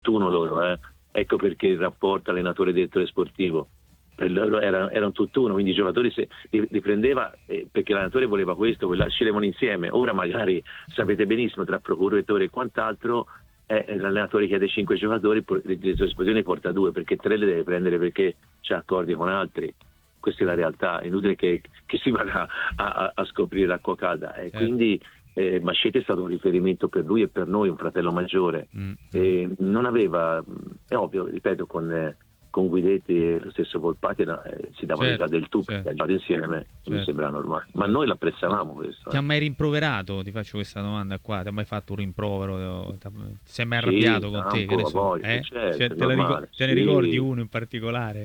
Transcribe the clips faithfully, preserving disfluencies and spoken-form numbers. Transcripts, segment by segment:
tutt'uno loro, eh. Ecco perché il rapporto allenatore-direttore sportivo per loro era, era un tutt'uno, quindi i giocatori se, li, li prendeva eh, perché l'allenatore voleva questo, quella, sceglievano insieme. Ora magari sapete benissimo tra procuratore e quant'altro, eh, l'allenatore chiede cinque giocatori, il direttore sportivo ne porta due perché tre le deve prendere perché c'ha accordi con altri. Questa è la realtà, è inutile che, che si vada a, a, a scoprire l'acqua calda. E certo. Quindi eh, Mascetti è stato un riferimento per lui e per noi, un fratello maggiore. Mm. E non aveva, è ovvio, ripeto, con, eh, con Guidetti e lo stesso Volpati eh, si davano certo, già del tu, certo. Perché insieme, certo. Mi sembra normale. Ma noi l'apprezzavamo questo. Ti eh. ha mai rimproverato? Ti faccio questa domanda qua, ti ha mai fatto un rimprovero? Ti sei mai arrabbiato sì, con te? Che ne so? Voglia, eh? certo, cioè, te, normale, ric- te ne sì. ricordi uno in particolare?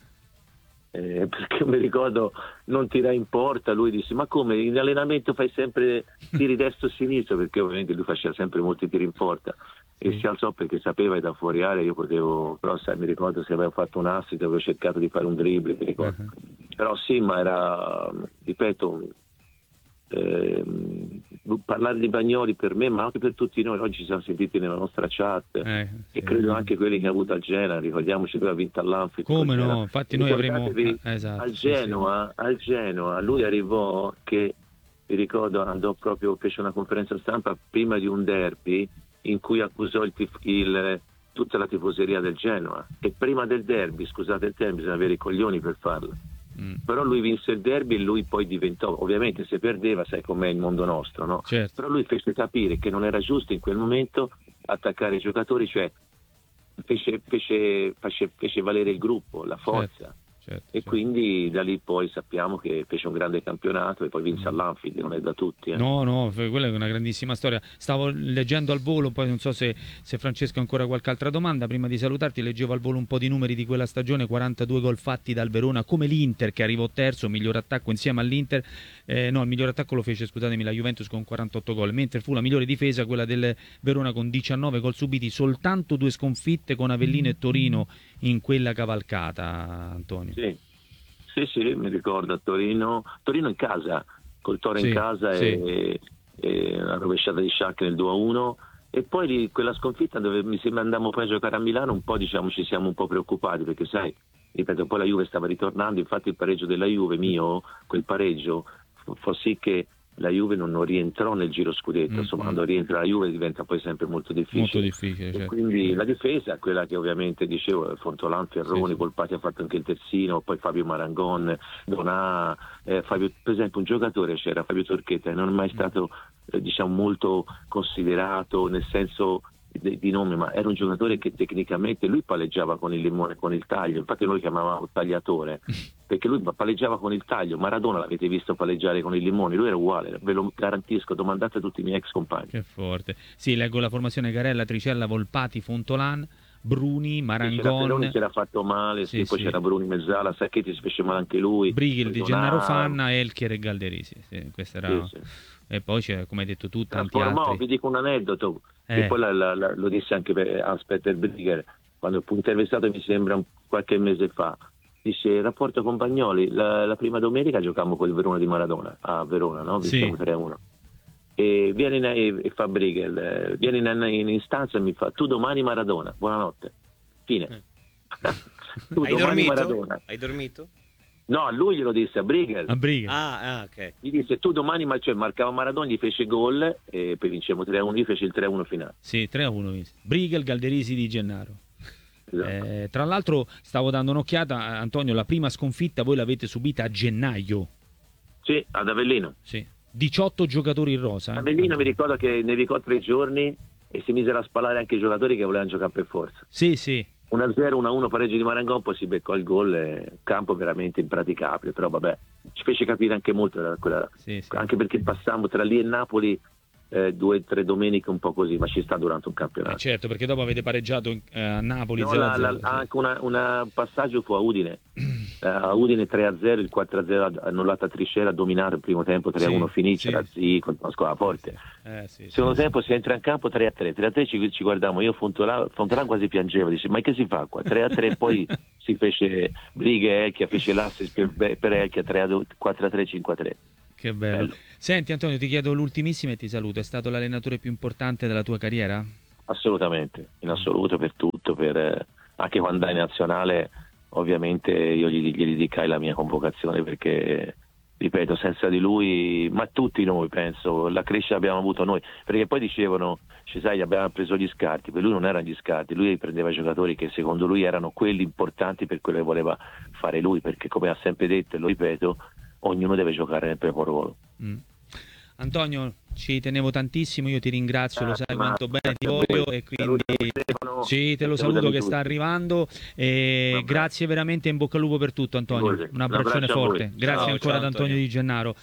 Eh, perché mi ricordo non tirai in porta, lui disse ma come in allenamento fai sempre tiri destro e sinistro, perché ovviamente lui faceva sempre molti tiri in porta e sì. Si alzò perché sapeva che da fuori area io potevo, però sai, mi ricordo se avevo fatto un assist avevo cercato di fare un dribbling, mi ricordo. Uh-huh. Però sì, ma era, ripeto, eh, parlare di Bagnoli per me ma anche per tutti noi, oggi ci siamo sentiti nella nostra chat eh, sì, e credo sì. Anche quelli che ha avuto al Genoa, ricordiamoci che aveva vinto all'Anfield come no, Genoa. Infatti noi avremo ah, esatto, al Genoa sì, sì. Al Genoa lui arrivò che mi ricordo andò proprio, fece una conferenza stampa prima di un derby in cui accusò il, tif- il, tutta la tifoseria del Genoa e prima del derby, scusate il termine, bisogna avere i coglioni per farlo. Mm. Però lui vinse il derby e lui poi diventò, ovviamente se perdeva sai com'è il mondo nostro, no? Certo. Però lui fece capire che non era giusto in quel momento attaccare i giocatori, cioè fece, fece, fece, fece valere il gruppo, la forza. Certo. Certo, e certo. Quindi da lì poi sappiamo che fece un grande campionato e poi vinse all'Anfield, non è da tutti. Eh. No, no, quella è una grandissima storia. Stavo leggendo al volo, poi non so se, se Francesco ha ancora qualche altra domanda. Prima di salutarti leggevo al volo un po' di numeri di quella stagione, quarantadue gol fatti dal Verona, come l'Inter che arrivò terzo, miglior attacco insieme all'Inter. Eh, no, il miglior attacco lo fece, scusatemi, la Juventus con quarantotto gol, mentre fu la migliore difesa quella del Verona con diciannove gol subiti, soltanto due sconfitte con Avellino e Torino in quella cavalcata, Antonio. Sì, sì, sì, mi ricordo a Torino, Torino in casa, col Toro sì, in casa sì. e, e una rovesciata di Sciacchi nel due a uno e poi lì, quella sconfitta dove mi sembra andammo poi a giocare a Milano un po', diciamo, ci siamo un po' preoccupati perché sai, ripeto, poi la Juve stava ritornando, infatti il pareggio della Juve mio, quel pareggio fa sì che la Juve non, non rientrò nel giro scudetto, mm-hmm. Insomma quando rientra la Juve diventa poi sempre molto difficile, molto difficile certo. Quindi la difesa, quella che ovviamente dicevo, Fontolan, Ferroni, sì, sì. Volpati ha fatto anche il terzino, poi Fabio Marangon, Donà, eh, Fabio, per esempio un giocatore c'era, Fabio Torchetta, non è mai stato eh, diciamo molto considerato nel senso di, di nome, ma era un giocatore che tecnicamente lui palleggiava con il limone, con il taglio, infatti noi lo chiamavamo tagliatore perché lui palleggiava con il taglio. Maradona l'avete visto palleggiare con il limone, lui era uguale, ve lo garantisco, domandate a tutti i miei ex compagni. Che forte. Sì, leggo la formazione: Garella, Tricella, Volpati, Fontolan, Bruni, Marangon. Sì, c'era fatto male, sì, sì, poi sì. C'era Bruni, Mezzala, Sacchetti si fece male anche lui. Brigel, Di Gennaro, Fanna, Elchier e Galderisi. Sì, questa era... sì, sì. E poi c'è, come hai detto tu, tanti Trasformò, altri. vi dico un aneddoto, eh. che poi la, la, la, lo disse anche per Hans-Peter Brigel, quando fu intervistato mi sembra un, qualche mese fa. Dice, il rapporto con Bagnoli, la, la prima domenica giocammo con il Verona di Maradona, a Verona, no? Vinciamo sì. tre a uno. E viene in, e, e fa Brigel, eh, viene in, in, in stanza e mi fa, tu domani Maradona, buonanotte. Fine. Eh. tu Hai domani dormito? Maradona. Hai dormito? No, a lui glielo disse, a Brigel. A Brigel. Ah, ah, ok. Gli disse, tu domani, cioè marcava Maradona, gli fece gol e poi vincemmo tre a uno, gli fece il tre a uno finale. Sì, tre a uno. Brigel, Galderisi, Di Gennaro. Esatto. Eh, tra l'altro stavo dando un'occhiata, Antonio, la prima sconfitta voi l'avete subita a gennaio. Sì, ad Avellino. Sì. diciotto giocatori in rosa. Avellino mi ricordo che nevicò tre giorni e si misero a spallare anche i giocatori che volevano giocare per forza. Sì, sì. uno a zero, uno a uno pareggio di Marangon, poi si beccò il gol, eh, campo veramente impraticabile, però vabbè, ci fece capire anche molto da quella, sì, sì. Anche perché passammo tra lì e Napoli eh, due o tre domeniche un po' così, ma ci sta durante un campionato. Eh certo, perché dopo avete pareggiato eh, a Napoli no, zero a zero. La, la, sì. Anche una, una passaggio fu a Udine, uh, a Udine tre a zero, il quattro a zero annullata a Triscera, dominato il primo tempo, tre a uno sì, finisce, sì. Razzi contro una squadra forte. Eh, sì, secondo sì, tempo sì. si entra in campo tre a tre, tre a tre ci, ci guardavamo, io Fontolan, Fontolan quasi piangeva, dice ma che si fa qua? tre a tre poi si fece Brighe, Elchia, fece l'assist per, per Elchia, quattro a tre, cinque a tre. Che bello. bello. Senti Antonio, ti chiedo l'ultimissima e ti saluto. È stato l'allenatore più importante della tua carriera? Assolutamente, in assoluto, per tutto, per, eh, anche quando è in nazionale ovviamente io gli, gli dedicai la mia convocazione perché, ripeto, senza di lui, ma tutti noi penso, la crescita abbiamo avuto noi, perché poi dicevano, ci sai, abbiamo preso gli scarti, per lui non erano gli scarti, lui prendeva i giocatori che secondo lui erano quelli importanti per quello che voleva fare lui, perché come ha sempre detto e lo ripeto, ognuno deve giocare nel proprio ruolo. Mm. Antonio, ci tenevo tantissimo, io ti ringrazio, lo sai Ah, quanto ma- bene ti voglio e quindi Stefano, sì, te lo salutami saluto che tutti. sta arrivando e Vabbè. grazie veramente, in bocca al lupo per tutto Antonio, Figurati. un abbraccione Un abbraccio a voi. forte, grazie Ciao, ancora ciao, ad Antonio Antonio. Di Gennaro.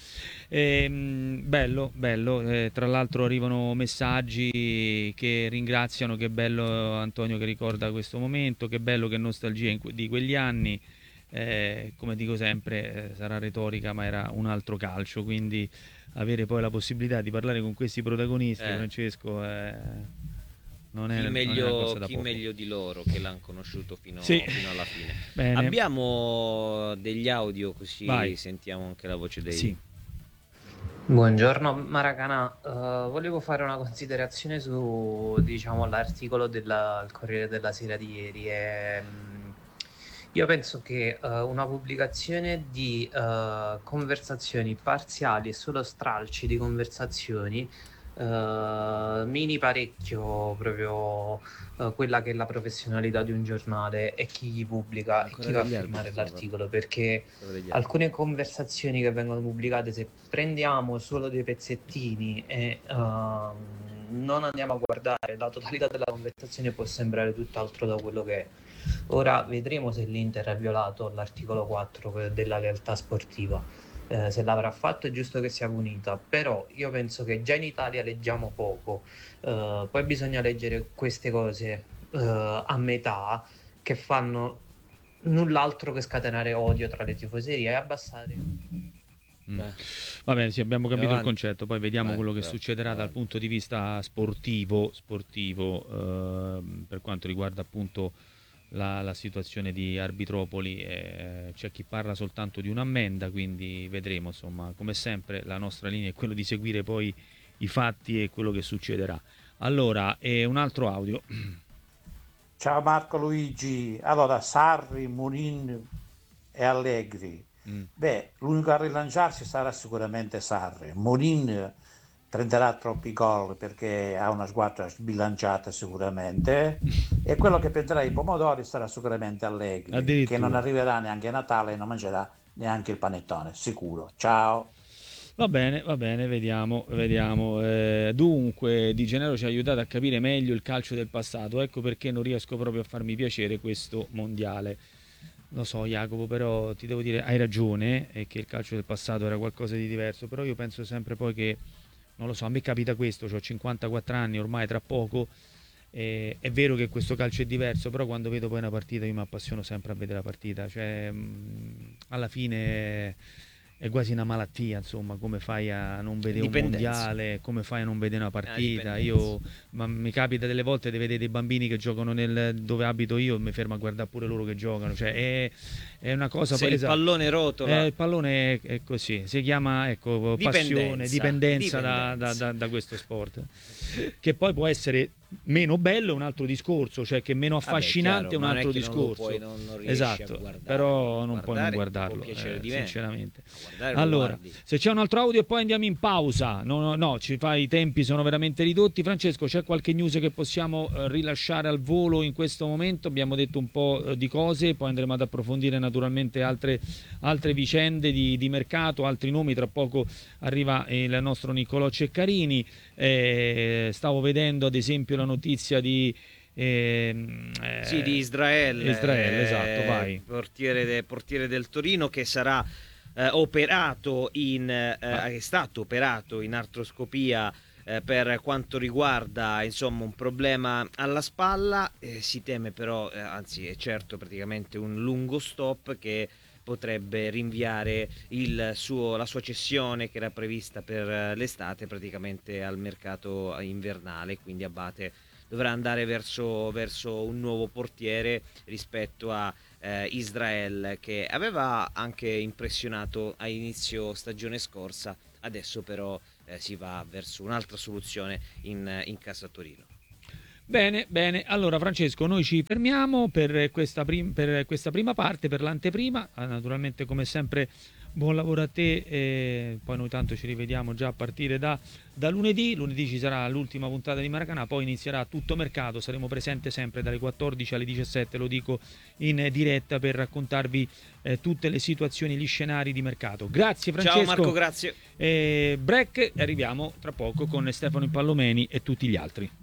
Ehm, bello, bello, eh, tra l'altro arrivano messaggi che ringraziano, che bello Antonio che ricorda questo momento, che bello, che nostalgia in que- di quegli anni. Eh, come dico sempre, eh, sarà retorica, ma era un altro calcio, quindi avere poi la possibilità di parlare con questi protagonisti, Eh. Francesco, eh, non, è, Chi, non è una meglio, cosa da chi poco. meglio di loro che l'hanno conosciuto fino, Sì. fino alla fine. Bene. Abbiamo degli audio così Vai. sentiamo anche la voce dei... Sì. Buongiorno Maracana, Eh, volevo fare una considerazione su, diciamo, l'articolo del Corriere della Sera di ieri. E, mm, io penso che eh, una pubblicazione di eh, conversazioni parziali e solo stralci di conversazioni eh, mini parecchio proprio eh, quella che è la professionalità di un giornale e chi gli pubblica e Ancora chi va a degli firmare arbitri, l'articolo, perché Ancora degli altri. alcune conversazioni che vengono pubblicate, se prendiamo solo dei pezzettini e ehm, non andiamo a guardare la totalità della conversazione, può sembrare tutt'altro da quello che è. Ora vedremo se l'Inter ha violato l'articolo quattro que- della lealtà sportiva. Eh, se l'avrà fatto è giusto che sia punita, però io penso che già in Italia leggiamo poco. Eh, poi bisogna leggere queste cose eh, a metà, che fanno null'altro che scatenare odio tra le tifoserie e abbassare. Mm. Eh. Va bene, sì, abbiamo capito il Avanti. concetto, poi vediamo Vai, quello che bravo, succederà dal avanti. punto di vista sportivo, sportivo ehm, per quanto riguarda appunto la, la situazione di Arbitropoli. Eh, c'è chi parla soltanto di un'ammenda, quindi vedremo, insomma, come sempre la nostra linea è quello di seguire poi i fatti e quello che succederà. Allora, e un altro audio. Ciao Marco Luigi, allora Sarri, Munin e Allegri. Mm. Beh, l'unico a rilanciarsi sarà sicuramente Sarri. Munin prenderà troppi gol perché ha una squadra sbilanciata sicuramente e quello che prenderà i pomodori sarà sicuramente Allegri, che Addirittura. non arriverà neanche a Natale e non mangerà neanche il panettone, sicuro. Ciao. Va bene, va bene, vediamo, vediamo. Eh, dunque, Di Gennaro ci ha aiutato a capire meglio il calcio del passato, ecco perché non riesco proprio a farmi piacere questo mondiale. Lo so Jacopo, però ti devo dire, hai ragione, è che il calcio del passato era qualcosa di diverso, però io penso sempre poi che, non lo so, a me capita questo, ho cinquantaquattro anni ormai tra poco, eh, è vero che questo calcio è diverso, però quando vedo poi una partita io mi appassiono sempre a vedere la partita, cioè mh, alla fine è quasi una malattia, insomma, come fai a non vedere un Dipendenza. mondiale, come fai a non vedere una partita. dipendenza. Io ma mi capita delle volte di vedere dei bambini che giocano nel, dove abito io e mi fermo a guardare pure loro che giocano, cioè è, è una cosa Se poi- il esatto. pallone rotola... Eh, il pallone è, è così, si chiama ecco, Dipendenza. passione, dipendenza, da, da- Dipendenza. da- da questo sport, che poi può essere meno bello, è un altro discorso, cioè che è meno Vabbè, affascinante, chiaro, è un ma non altro è che non lo discorso. puoi- non- non riesci esatto, a guardare. però non puoi non Guardare guardarlo, può piacere eh, di meno. sinceramente. A guardare lo Allora, guardi. se c'è un altro audio e poi andiamo in pausa. No, no, no, ci fai, i tempi sono veramente ridotti. Francesco, c'è qualche news che possiamo eh, rilasciare al volo in questo momento? Abbiamo detto un po' eh, di cose, poi andremo ad approfondire naturalmente altre, altre vicende di, di mercato, altri nomi. Tra poco arriva il nostro Niccolò Ceccarini. Eh, stavo vedendo ad esempio la notizia di... ehm, eh, Sì, di Israele, Israele, esatto, eh, vai. portiere, de- portiere del Torino che sarà eh, operato in eh, Ah. è stato operato in artroscopia eh, per quanto riguarda insomma un problema alla spalla, eh, si teme però, eh, anzi è certo praticamente un lungo stop che potrebbe rinviare il suo, la sua cessione che era prevista per eh, l'estate praticamente al mercato invernale, quindi Abate dovrà andare verso, verso un nuovo portiere rispetto a eh, Israel, che aveva anche impressionato a inizio stagione scorsa, adesso però eh, si va verso un'altra soluzione in, in casa Torino. Bene, bene. Allora Francesco, noi ci fermiamo per questa, prim- per questa prima parte, per l'anteprima. Ah, naturalmente come sempre buon lavoro a te, e poi noi tanto ci rivediamo già a partire da, da lunedì. Lunedì ci sarà l'ultima puntata di Maracanã, poi inizierà tutto mercato, saremo presenti sempre dalle quattordici alle diciassette, lo dico in diretta, per raccontarvi eh, tutte le situazioni, gli scenari di mercato. Grazie Francesco. Ciao Marco, grazie. Eh, break, arriviamo tra poco con Stefano Impallomeni e tutti gli altri.